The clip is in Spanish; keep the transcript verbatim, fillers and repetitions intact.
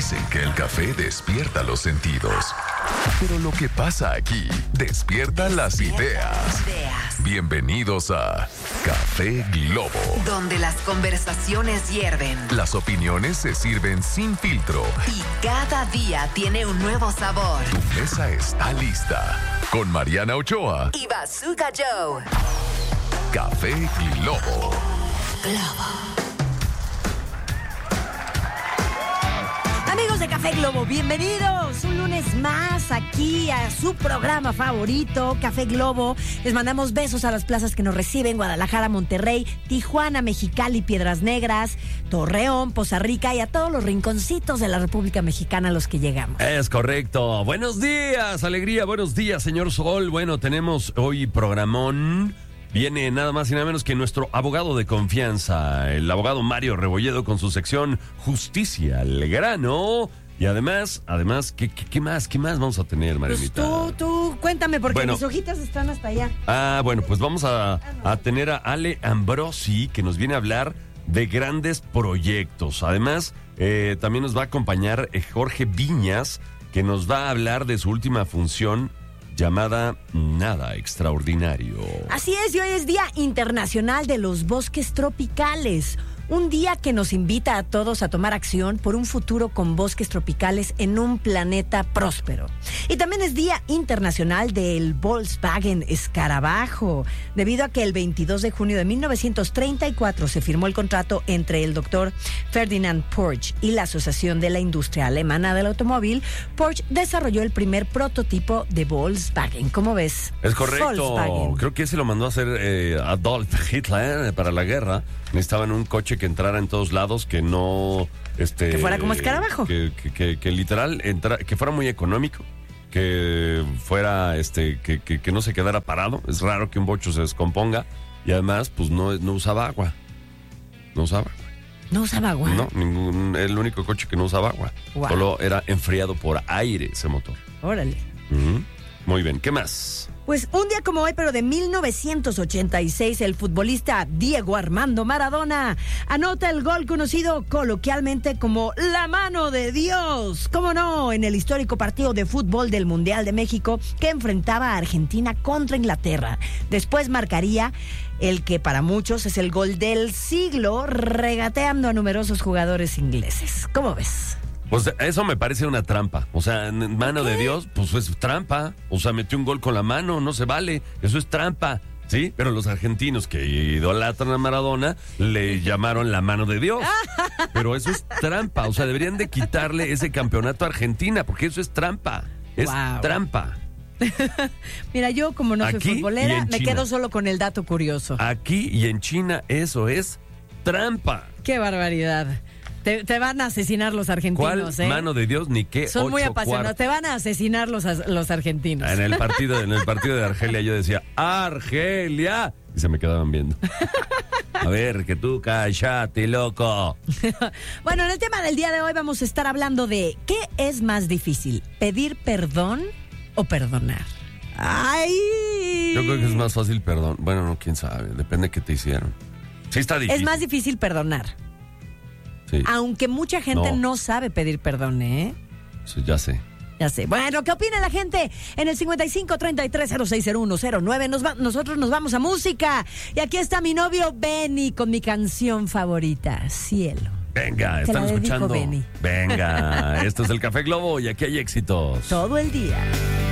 Dicen que el café despierta los sentidos. Pero lo que pasa aquí despierta las ideas. Bienvenidos a Café Globo, donde las conversaciones hierven, las opiniones se sirven sin filtro y cada día tiene un nuevo sabor. Tu mesa está lista con Mariana Ochoa y Bazooka Joe. Café Globo. Globo. Amigos de Café Globo, bienvenidos un lunes más aquí a su programa favorito, Café Globo. Les mandamos besos a las plazas que nos reciben: Guadalajara, Monterrey, Tijuana, Mexicali, Piedras Negras, Torreón, Poza Rica y a todos los rinconcitos de la República Mexicana a los que llegamos. Es correcto. Buenos días, alegría, buenos días, señor Sol. Bueno, tenemos hoy programón. Viene nada más y nada menos que nuestro abogado de confianza, el abogado Mario Rebolledo, con su sección Justicia al Grano. Y además, además, ¿qué, qué, qué más? ¿Qué más vamos a tener, Marianita? Pues tú, tú, cuéntame, porque bueno, mis hojitas están hasta allá. Ah, bueno, pues vamos a, a tener a Ale Ambrosi, que nos viene a hablar de grandes proyectos. Además, eh, también nos va a acompañar eh, Jorge Viñas, que nos va a hablar de su última función llamada Nada Extraordinario. Así es, y hoy es Día Internacional de los Bosques Tropicales. Un día que nos invita a todos a tomar acción por un futuro con bosques tropicales en un planeta próspero. Y también es Día Internacional del Volkswagen Escarabajo, debido a que el veintidós de junio de mil novecientos treinta y cuatro se firmó el contrato entre el doctor Ferdinand Porsche y la Asociación de la Industria Alemana del Automóvil. Porsche desarrolló el primer prototipo de Volkswagen. ¿Cómo ves? Es correcto. Creo que ese lo mandó a hacer eh, Adolf Hitler para la guerra. Necesitaban un coche que entrara en todos lados, que no... este que fuera como escarabajo. Que, que, que, que literal, entra, que fuera muy económico, que fuera, este que, que, que no se quedara parado. Es raro que un bocho se descomponga. Y además, pues no, no usaba agua. No usaba agua. ¿No usaba agua? No, ningún, el único coche que no usaba agua. Wow. Solo era enfriado por aire ese motor. Órale. Uh-huh. Muy bien, ¿qué más? Pues un día como hoy, pero de mil novecientos ochenta y seis, el futbolista Diego Armando Maradona anota el gol conocido coloquialmente como la mano de Dios. ¿Cómo no? En el histórico partido de fútbol del Mundial de México, que enfrentaba a Argentina contra Inglaterra. Después marcaría el que para muchos es el gol del siglo, regateando a numerosos jugadores ingleses. ¿Cómo ves? Pues eso me parece una trampa. O sea, mano de Dios, pues es trampa. O sea, metió un gol con la mano, no se vale. Eso es trampa, ¿sí? Pero los argentinos que idolatran a Maradona le llamaron la mano de Dios. Pero eso es trampa. O sea, deberían de quitarle ese campeonato a Argentina, porque eso es trampa. Es wow. trampa. Mira, yo como no soy Aquí futbolera, me China. quedo solo con el dato curioso. Aquí y en China eso es trampa. ¡Qué barbaridad! Te, te van a asesinar los argentinos, ¿Cuál ¿eh? Mano de Dios, ni qué. Son muy apasionados. Cuartos. Te van a asesinar los, los argentinos. En el partido, en el partido de Argelia yo decía, ¡Argelia! Y se me quedaban viendo. A ver, que tú cállate, loco. Bueno, en el tema del día de hoy vamos a estar hablando de ¿qué es más difícil? ¿Pedir perdón o perdonar? ¡Ay! Yo creo que es más fácil perdón. Bueno, no, quién sabe. Depende de qué te hicieron. Sí está difícil. Es más difícil perdonar. Sí. Aunque mucha gente no. no sabe pedir perdón, ¿eh? Sí, ya sé. Ya sé. Bueno, ¿qué opina la gente? En el cincuenta y cinco, treinta y tres, cero seis, cero uno, cero nueve nos va, nosotros nos vamos a música. Y aquí está mi novio Benny con mi canción favorita, Cielo. Venga, Te están la dedico, escuchando. Benny. Venga, esto es el Café Globo y aquí hay éxitos. Todo el día.